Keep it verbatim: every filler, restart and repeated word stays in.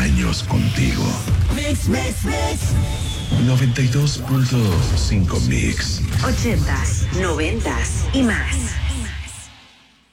años contigo. Mix, mix, mix. noventa y dos punto cinco Mix. Ochentas, noventas y más.